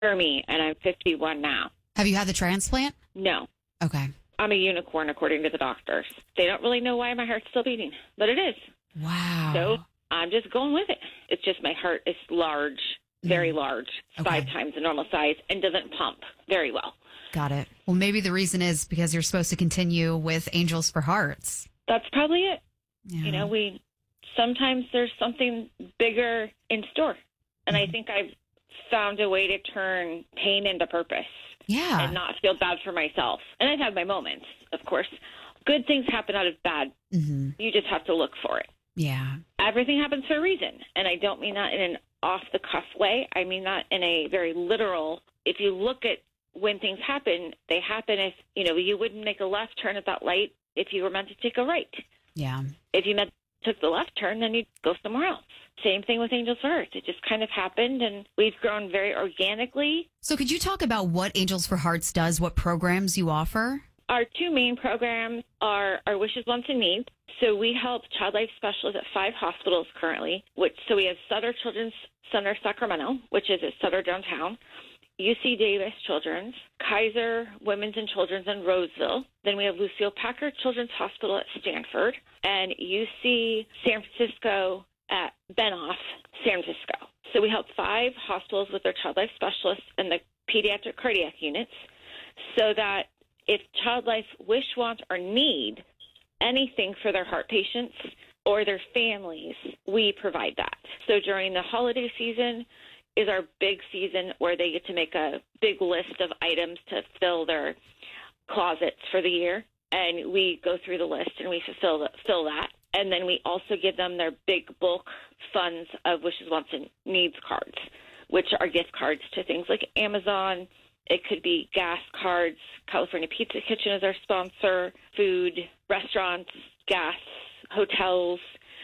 for me, and I'm 51 now. Have you had the transplant? No. Okay. I'm a unicorn, according to the doctors. They don't really know why my heart's still beating, but it is. Wow. So I'm just going with it. It's just my heart is large, very large, Okay. 5 times the normal size, and doesn't pump very well. Got it. Well, maybe the reason is because you're supposed to continue with Angels for Hearts. That's probably it. Yeah. You know, sometimes there's something bigger in store. And I think I've found a way to turn pain into purpose. Yeah. And not feel bad for myself. And I've had my moments, of course. Good things happen out of bad. Mm-hmm. You just have to look for it. Yeah. Everything happens for a reason. And I don't mean that in an off-the-cuff way. I mean that in a very literal, if you look at when things happen, they happen if, you wouldn't make a left turn at that light if you were meant to take a right. Yeah. If you took the left turn, then you'd go somewhere else. Same thing with Angels for Hearts. It just kind of happened, and we've grown very organically. So could you talk about what Angels for Hearts does, what programs you offer? Our 2 main programs are our Wishes, Wants, and Needs. So we help child life specialists at 5 hospitals currently. So we have Sutter Children's Center Sacramento, which is at Sutter downtown, UC Davis Children's, Kaiser Women's and Children's in Roseville. Then we have Lucille Packard Children's Hospital at Stanford, and UC San Francisco at Benoff, San Francisco. So we help 5 hospitals with their child life specialists and the pediatric cardiac units, so that if child life wish, want, or need anything for their heart patients or their families, we provide that. So during the holiday season is our big season where they get to make a big list of items to fill their closets for the year. And we go through the list and we fill that. And then we also give them their big bulk funds of Wishes, Wants, and Needs cards, which are gift cards to things like Amazon. It could be gas cards. California Pizza Kitchen is our sponsor. Food, restaurants, gas, hotels.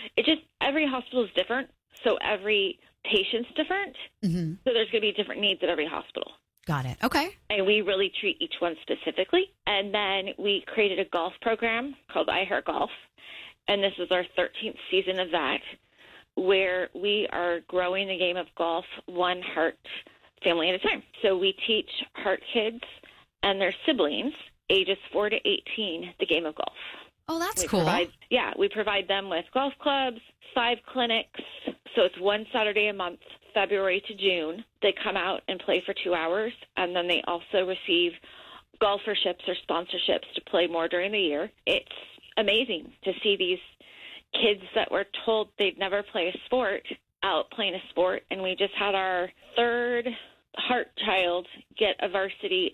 Every hospital is different, so every patient's different. Mm-hmm. So there's going to be different needs at every hospital. Got it. Okay. And we really treat each one specifically. And then we created a golf program called I Heart Golf. And this is our 13th season of that, where we are growing the game of golf one heart family at a time. So we teach heart kids and their siblings, ages 4 to 18, the game of golf. Oh, that's cool. We provide them with golf clubs, 5 clinics. So it's one Saturday a month, February to June. They come out and play for 2 hours, and then they also receive golferships or sponsorships to play more during the year. It's amazing to see these kids that were told they'd never play a sport out playing a sport. And we just had our 3rd heart child get a varsity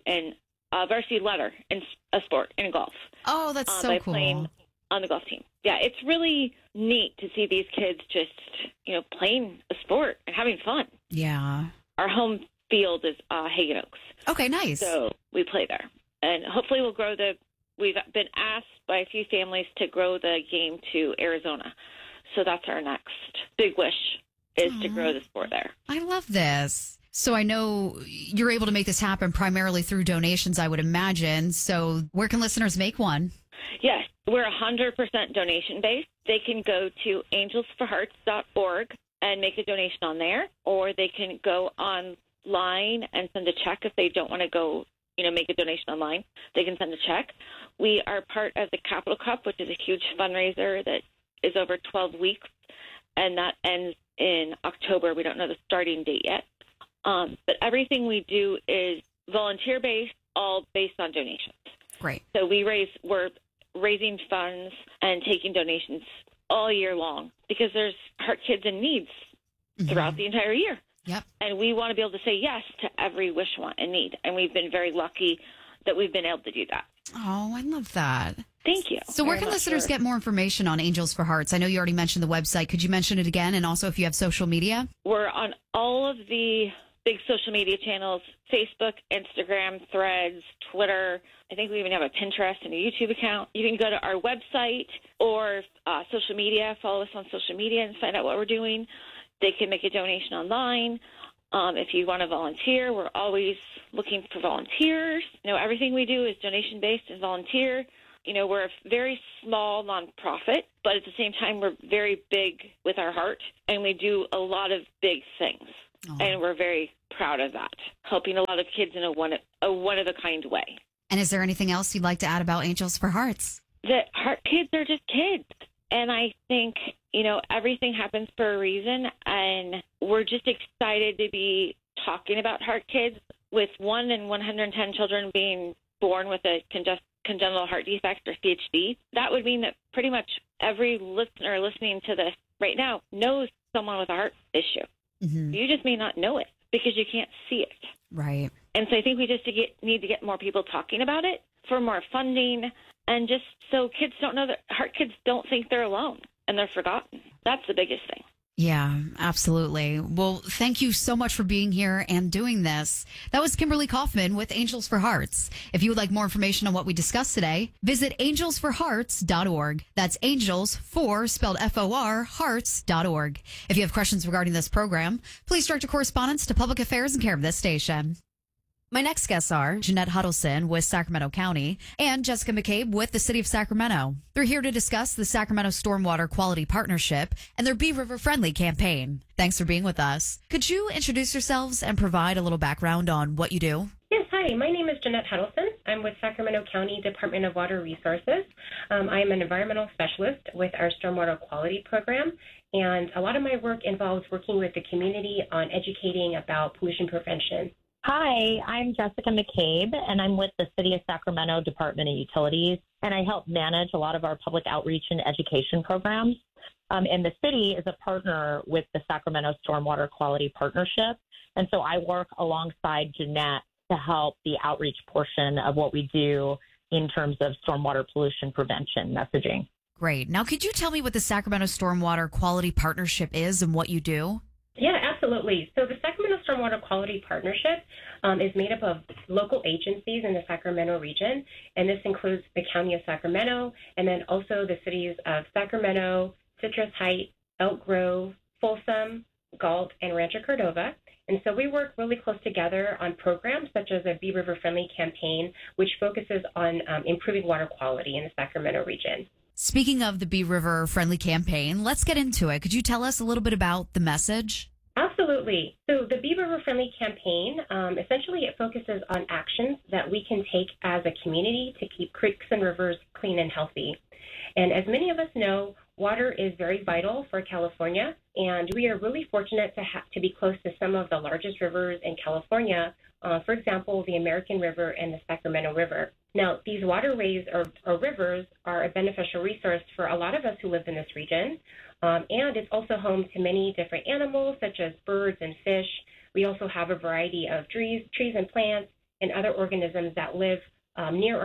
letter in a sport in golf. Oh, that's so by cool. Playing on the golf team. Yeah, it's really neat to see these kids just, playing a sport and having fun. Yeah. Our home field is Hagen Oaks. Okay, nice. So we play there. And hopefully we'll grow we've been asked by a few families to grow the game to Arizona. So that's our next big wish, is to grow the sport there. I love this. So I know you're able to make this happen primarily through donations, I would imagine. So where can listeners make one? Yes, we're 100% donation-based. They can go to angelsforhearts.org and make a donation on there, or they can go online and send a check if they don't want to go, make a donation online. They can send a check. We are part of the Capital Cup, which is a huge fundraiser that is over 12 weeks, and that ends in October. We don't know the starting date yet. But everything we do is volunteer-based, all based on donations. Great. So we're raising funds and taking donations all year long because there's heart kids in needs throughout the entire year. Yep. And we want to be able to say yes to every wish, want, and need. And we've been very lucky that we've been able to do that. Oh, I love that. Thank you. So where can listeners get more information on Angels for Hearts? I know you already mentioned the website. Could you mention it again? And also if you have social media? We're on all of the big social media channels, Facebook, Instagram, Threads, Twitter. I think we even have a Pinterest and a YouTube account. You can go to our website or social media, follow us on social media and find out what we're doing. They can make a donation online. If you want to volunteer, we're always looking for volunteers. Everything we do is donation-based and volunteer. We're a very small nonprofit, but at the same time, we're very big with our heart, and we do a lot of big things. Oh. And we're very proud of that, helping a lot of kids in a one-of-a-kind way. And is there anything else you'd like to add about Angels for Hearts? That Heart kids are just kids. And I think, everything happens for a reason. And we're just excited to be talking about Heart Kids with 1 in 110 children being born with a congenital heart defect or CHD. That would mean that pretty much every listener listening to this right now knows someone with a heart issue. Mm-hmm. You just may not know it because you can't see it. Right. And so I think we just need to get more people talking about it for more funding, and just so kids don't know that Heart Kids don't think they're alone and they're forgotten. That's the biggest thing. Yeah, absolutely. Well, thank you so much for being here and doing this. That was Kimberly Kaufman with Angels for Hearts. If you would like more information on what we discussed today, visit angelsforhearts.org. That's angels for spelled FOR hearts.org. If you have questions regarding this program, please direct your correspondence to Public Affairs in care of this station. My next guests are Jeanette Huddleston with Sacramento County and Jessica McCabe with the City of Sacramento. They're here to discuss the Sacramento Stormwater Quality Partnership and their Bee River Friendly campaign. Thanks for being with us. Could you introduce yourselves and provide a little background on what you do? Yes, hi. My name is Jeanette Huddleston. I'm with Sacramento County Department of Water Resources. I am an environmental specialist with our Stormwater Quality Program, and a lot of my work involves working with the community on educating about pollution prevention. Hi, I'm Jessica McCabe, and I'm with the City of Sacramento Department of Utilities, and I help manage a lot of our public outreach and education programs. And the city is a partner with the Sacramento Stormwater Quality Partnership, and so I work alongside Jeanette to help the outreach portion of what we do in terms of stormwater pollution prevention messaging. Great. Now, could you tell me what the Sacramento Stormwater Quality Partnership is and what you do? Yeah, absolutely. So the Sacramento Stormwater Quality Partnership is made up of local agencies in the Sacramento region, and this includes the County of Sacramento, and then also the cities of Sacramento, Citrus Heights, Elk Grove, Folsom, Galt, and Rancho Cordova. And so we work really close together on programs such as a Bee River Friendly campaign, which focuses on improving water quality in the Sacramento region. Speaking of the Bee River Friendly campaign, let's get into it. Could you tell us a little bit about the message? Absolutely. So the Bee River Friendly campaign, essentially it focuses on actions that we can take as a community to keep creeks and rivers clean and healthy. And as many of us know, water is very vital for California, and we are really fortunate to be close to some of the largest rivers in California, for example, the American River and the Sacramento River. Now, these waterways or rivers are a beneficial resource for a lot of us who live in this region, and it's also home to many different animals such as birds and fish. We also have a variety of trees and plants and other organisms that live near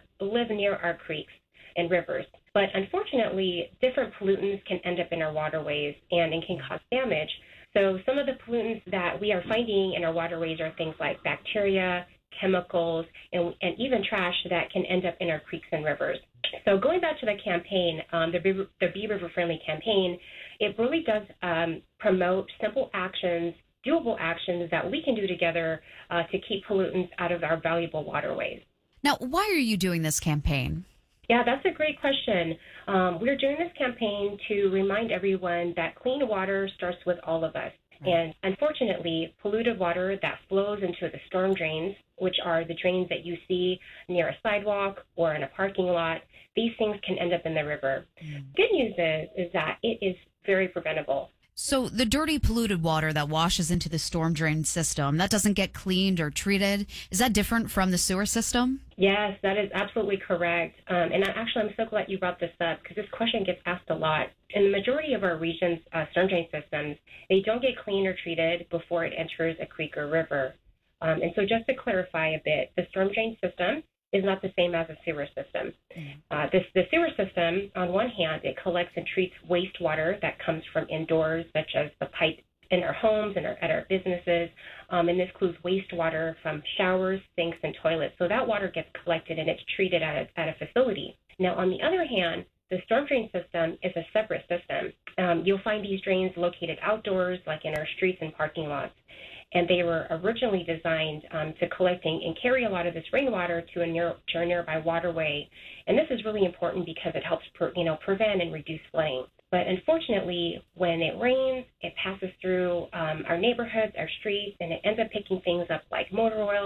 our creeks and rivers. But unfortunately, different pollutants can end up in our waterways and can cause damage. So some of the pollutants that we are finding in our waterways are things like bacteria, chemicals, and even trash that can end up in our creeks and rivers. So going back to the campaign, the Bee River Friendly campaign, it really does promote simple actions, doable actions that we can do together to keep pollutants out of our valuable waterways. Now, why are you doing this campaign? Yeah, that's a great question. We're doing this campaign to remind everyone that clean water starts with all of us. And unfortunately, polluted water that flows into the storm drains, which are the drains that you see near a sidewalk or in a parking lot, these things can end up in the river. Good news is that it is very preventable. So the dirty, polluted water that washes into the storm drain system, that doesn't get cleaned or treated, is that different from the sewer system? Yes, that is absolutely correct. And I'm so glad you brought this up because this question gets asked a lot. In the majority of our region's storm drain systems, they don't get cleaned or treated before it enters a creek or river. And so just to clarify a bit, the storm drain system is not the same as a sewer system. The sewer system, on one hand, it collects and treats wastewater that comes from indoors, such as the pipe in our homes and at our businesses, and this includes wastewater from showers, sinks, and toilets. So that water gets collected and it's treated at a facility. Now, on the other hand, the storm drain system is a separate system. You'll find these drains located outdoors, like in our streets and parking lots. And they were originally designed to collect and carry a lot of this rainwater to a nearby waterway. And this is really important because it helps prevent and reduce flooding. But unfortunately, when it rains, it passes through our neighborhoods, our streets, and it ends up picking things up like motor oil,